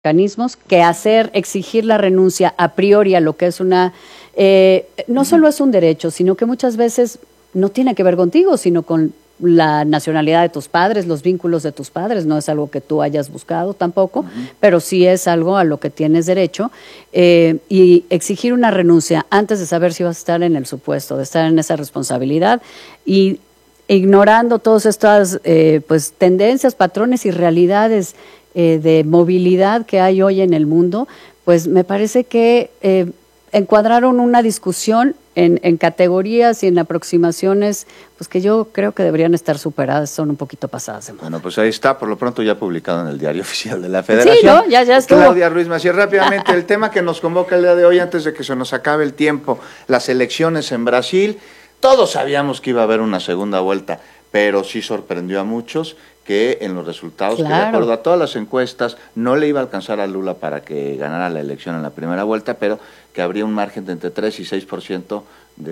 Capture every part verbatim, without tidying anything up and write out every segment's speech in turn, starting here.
mecanismos que hacer, exigir la renuncia a priori a lo que es una, eh, no solo es un derecho, sino que muchas veces no tiene que ver contigo, sino con la nacionalidad de tus padres, los vínculos de tus padres, no es algo que tú hayas buscado tampoco, uh-huh. pero sí es algo a lo que tienes derecho, eh, y exigir una renuncia antes de saber si vas a estar en el supuesto, de estar en esa responsabilidad, y ignorando todas estas eh, pues tendencias, patrones y realidades eh, de movilidad que hay hoy en el mundo, pues me parece que eh, encuadraron una discusión en, en categorías y en aproximaciones pues que yo creo que deberían estar superadas, son un poquito pasadas de moda. Bueno, pues ahí está, por lo pronto ya publicado en el Diario Oficial de la Federación. Sí, ¿no? Ya, ya estuvo. Claudia Ruiz Massieu, rápidamente, el tema que nos convoca el día de hoy, antes de que se nos acabe el tiempo, las elecciones en Brasil. Todos sabíamos que iba a haber una segunda vuelta, pero sí sorprendió a muchos que en los resultados, claro, que de acuerdo a todas las encuestas, no le iba a alcanzar a Lula para que ganara la elección en la primera vuelta, pero que habría un margen de entre tres y seis por ciento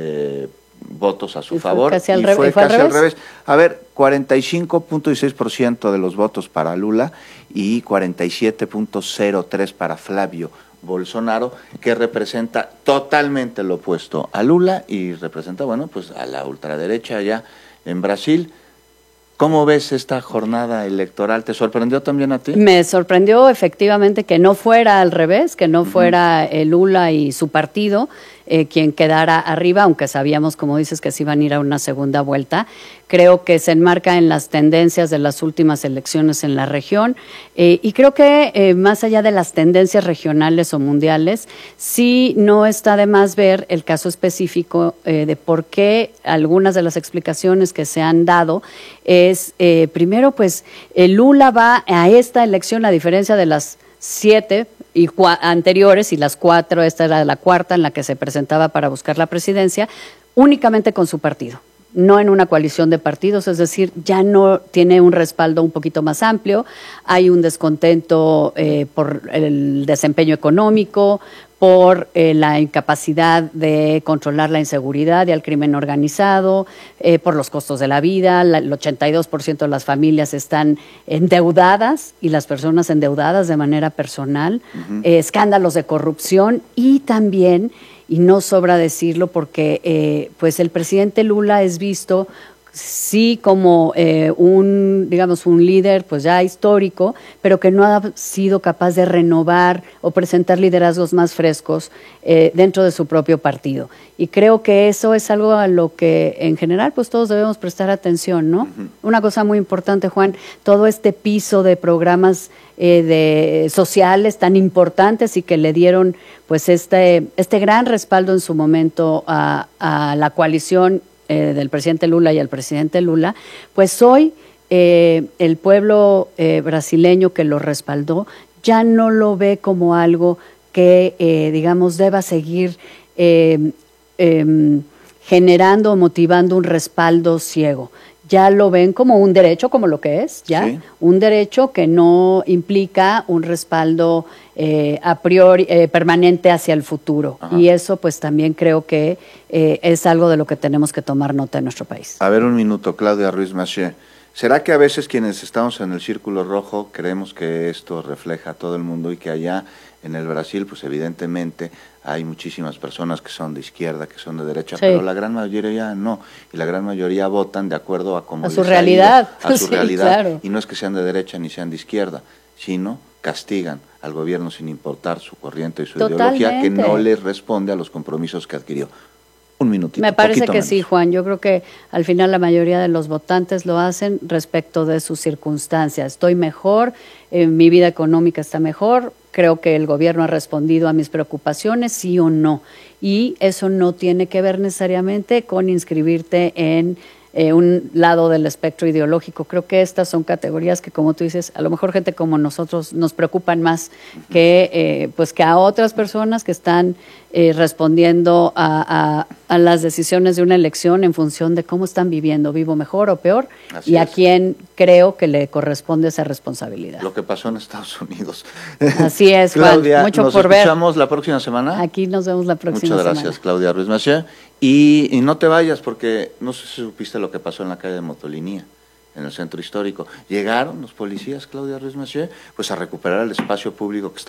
de votos a su y favor, casi al y re- fue, y fue casi al al revés. A ver, cuarenta y cinco punto seis por ciento de los votos para Lula y cuarenta y siete punto cero tres para Flavio Bolsonaro, que representa totalmente lo opuesto a Lula y representa, bueno, pues a la ultraderecha allá en Brasil. ¿Cómo ves esta jornada electoral? ¿Te sorprendió también a ti? Me sorprendió efectivamente que no fuera al revés, que no fuera eh, Lula y su partido eh, quien quedara arriba, aunque sabíamos, como dices, que se iban a ir a una segunda vuelta. Creo que se enmarca en las tendencias de las últimas elecciones en la región eh, y creo que eh, más allá de las tendencias regionales o mundiales, sí no está de más ver el caso específico eh, de por qué algunas de las explicaciones que se han dado es, eh, primero, pues eh, Lula va a esta elección, a diferencia de las siete y cua- anteriores y las cuatro, esta era la cuarta en la que se presentaba para buscar la presidencia, únicamente con su partido, no en una coalición de partidos, es decir, ya no tiene un respaldo un poquito más amplio, hay un descontento eh, por el desempeño económico, por eh, la incapacidad de controlar la inseguridad y el crimen organizado, eh, por los costos de la vida, la, el ochenta y dos por ciento de las familias están endeudadas y las personas endeudadas de manera personal, uh-huh. eh, escándalos de corrupción y también, y no sobra decirlo porque eh, pues el presidente Lula es visto sí como eh, un, digamos, un líder pues ya histórico, pero que no ha sido capaz de renovar o presentar liderazgos más frescos eh, dentro de su propio partido. Y creo que eso es algo a lo que en general pues todos debemos prestar atención, ¿no? Uh-huh. Una cosa muy importante, Juan, todo este piso de programas eh, de sociales tan importantes y que le dieron pues este, este gran respaldo en su momento a, a la coalición Eh, del presidente Lula y al presidente Lula, pues hoy eh, el pueblo eh, brasileño que lo respaldó ya no lo ve como algo que, eh, digamos, deba seguir eh, eh, generando o motivando un respaldo ciego. Ya lo ven como un derecho, como lo que es, ya, sí. Un derecho que no implica un respaldo eh, a priori eh, permanente hacia el futuro. Ajá. Y eso pues también creo que eh, es algo de lo que tenemos que tomar nota en nuestro país. A ver un minuto, Claudia Ruiz Massieu. ¿Será que a veces quienes estamos en el círculo rojo creemos que esto refleja a todo el mundo y que allá en el Brasil, pues evidentemente hay muchísimas personas que son de izquierda, que son de derecha, sí. Pero la gran mayoría no, y la gran mayoría votan de acuerdo a cómo a su realidad, a su sí, realidad, claro. Y no es que sean de derecha ni sean de izquierda, sino castigan al gobierno sin importar su corriente y su Totalmente. ideología, que no les responde a los compromisos que adquirió. Un minutito. Me parece que menos. sí, Juan. Yo creo que al final la mayoría de los votantes lo hacen respecto de sus circunstancias. Estoy mejor, eh, mi vida económica está mejor, creo que el gobierno ha respondido a mis preocupaciones, sí o no. Y eso no tiene que ver necesariamente con inscribirte en eh, un lado del espectro ideológico. Creo que estas son categorías que, como tú dices, a lo mejor gente como nosotros nos preocupan más uh-huh. que, eh, pues que a otras personas que están eh, respondiendo a, a, a las decisiones de una elección en función de cómo están viviendo, vivo mejor o peor, Así y a es. quién creo que le corresponde esa responsabilidad. Lo que pasó en Estados Unidos. Así es, Juan. Claudia, mucho nos por ver. Nos escuchamos la próxima semana. Aquí nos vemos la próxima semana. Muchas gracias, semana. Claudia Ruiz Massieu. Y, y no te vayas porque no sé si supiste lo que pasó en la calle de Motolinía, en el centro histórico. Llegaron los policías, Claudia Ruiz Massieu, pues a recuperar el espacio público que